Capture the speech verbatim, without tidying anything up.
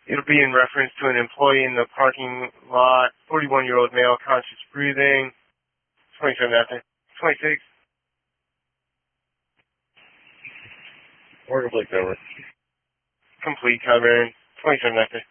It'll be in reference to an employee in the parking lot, forty-one-year-old male, conscious breathing, twenty-seven after, twenty-six. Or complete cover. Complete cover, twenty-seven after.